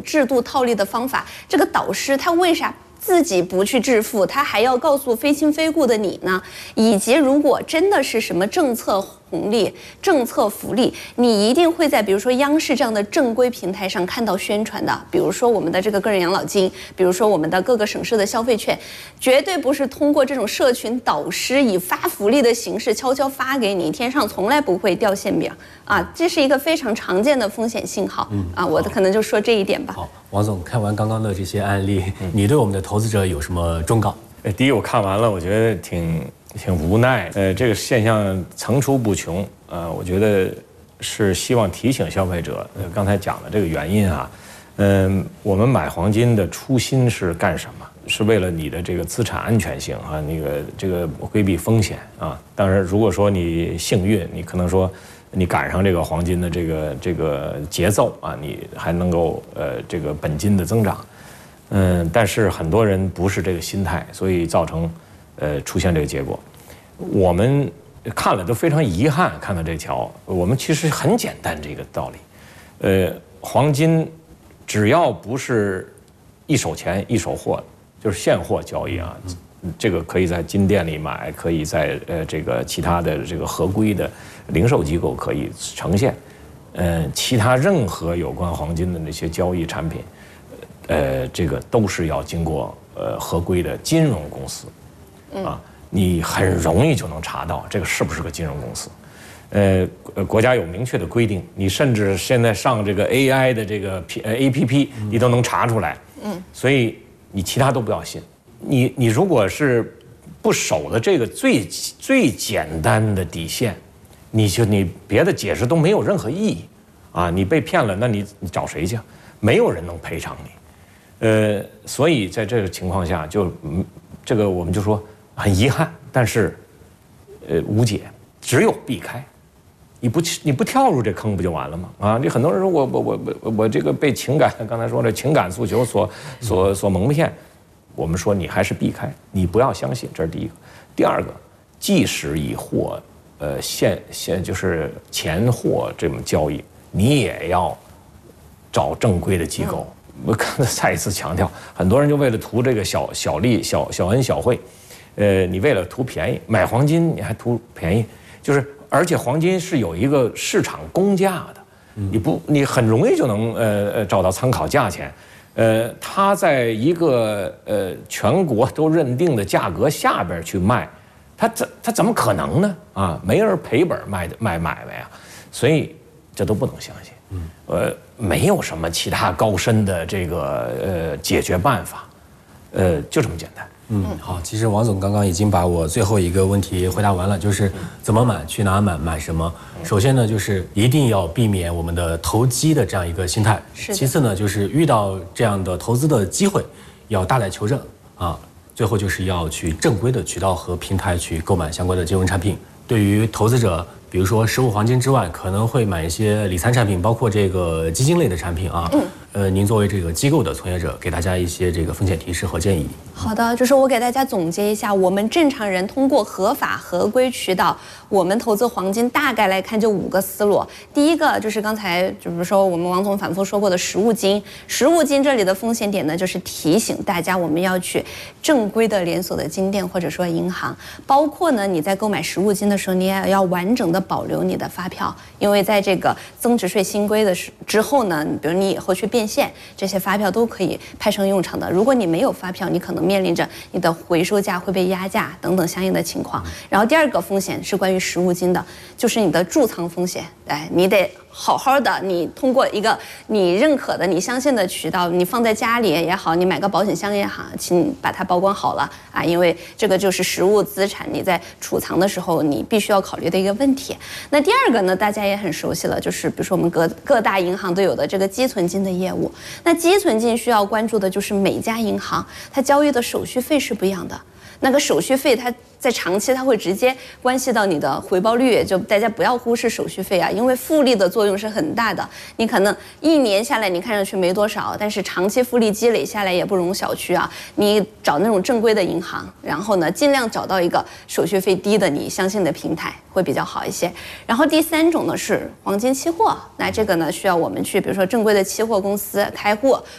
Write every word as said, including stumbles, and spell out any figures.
制度套利的方法，这个导师他为啥自己不去致富，他还要告诉非亲非故的你呢？以及如果真的是什么政策红利、政策福利，你一定会在比如说央视这样的正规平台上看到宣传的，比如说我们的这个个人养老金，比如说我们的各个省市的消费券，绝对不是通过这种社群导师以发福利的形式悄悄发给你，天上从来不会掉馅饼啊，这是一个非常常见的风险信号。嗯啊，我可能就说这一点吧。 好，王总，看完刚刚的这些案例，你对我们的投资者有什么忠告？ 呃，第一，我看完了，我觉得挺挺无奈。呃，这个现象层出不穷。呃，我觉得是希望提醒消费者，呃，刚才讲的这个原因啊，嗯、呃，我们买黄金的初心是干什么？是为了你的这个资产安全性啊，那个这个规避风险啊。当然，如果说你幸运，你可能说你赶上这个黄金的这个这个节奏啊，你还能够呃这个本金的增长。嗯，但是很多人不是这个心态，所以造成，呃，出现这个结果。我们看了都非常遗憾，看到这条，我们其实很简单这个道理，呃，黄金只要不是一手钱一手货，就是现货交易啊，这个可以在金店里买，可以在呃这个其他的这个合规的零售机构可以呈现，呃，其他任何有关黄金的那些交易产品。呃，这个都是要经过呃合规的金融公司，啊，你很容易就能查到这个是不是个金融公司，呃，国家有明确的规定，你甚至现在上这个 A I 的这个 P 呃 A P P， 你都能查出来，嗯，所以你其他都不要信，你你如果是不守的这个最最简单的底线，你就你别的解释都没有任何意义，啊，你被骗了，那你你找谁去？没有人能赔偿你。呃，所以在这个情况下，就嗯，这个我们就说很遗憾，但是，呃，无解，只有避开。你不你不跳入这坑不就完了吗？啊，你很多人说我我我我我这个被情感刚才说的情感诉求所所所蒙骗，我们说你还是避开，你不要相信，这是第一个。第二个，即使以货呃现现就是钱货这种交易，你也要找正规的机构。嗯我刚才再一次强调，很多人就为了图这个小小利、小小恩小惠，呃，你为了图便宜买黄金，你还图便宜，就是而且黄金是有一个市场公价的，你不你很容易就能呃呃找到参考价钱，呃，它在一个呃全国都认定的价格下边去卖，它怎它怎么可能呢？啊，没人赔本卖的卖买卖啊，所以这都不能相信。嗯，呃，没有什么其他高深的这个呃解决办法，呃，就这么简单。 嗯，好，其实王总刚刚已经把我最后一个问题回答完了，就是怎么买，去哪买，买什么。首先呢，就是一定要避免我们的投机的这样一个心态。其次呢，就是遇到这样的投资的机会，要大胆求证啊。最后就是要去正规的渠道和平台去购买相关的金融产品。对于投资者，比如说实物黄金之外，可能会买一些理财产品，包括这个基金类的产品啊。嗯。呃，您作为这个机构的从业者，给大家一些这个风险提示和建议。 好的，就是我给大家总结一下，我们正常人通过合法合规渠道，我们投资黄金大概来看就五个思路。第一个就是刚才就比如说我们王总反复说过的实物金，实物金这里的风险点呢，就是提醒大家我们要去正规的连锁的金店或者说银行，包括呢你在购买实物金的时候，你也要完整的保留你的发票，因为在这个增值税新规的之后呢，比如你以后去变现，这些发票都可以派上用场的。如果你没有发票，你可能面临着你的回收价会被压价等等相应的情况。然后第二个风险是关于实物金的，就是你的贮藏风险。哎，你得好好的，你通过一个你认可的、你相信的渠道，你放在家里也好，你买个保险箱也好，请把它保管好了啊，因为这个就是实物资产，你在储藏的时候你必须要考虑的一个问题。那第二个呢，大家也很熟悉了，就是比如说我们各各大银行都有的这个积存金的业务。那积存金需要关注的就是每家银行它交易的手续费是不一样的。那个手续费它在长期它会直接关系到你的回报率，就大家不要忽视手续费啊，因为复利的作用是很大的。你可能一年下来你看上去没多少，但是长期复利积累下来也不容小觑啊。你找那种正规的银行，然后呢尽量找到一个手续费低的你相信的平台会比较好一些。然后第三种呢是黄金期货，那这个呢需要我们去比如说正规的期货公司开户。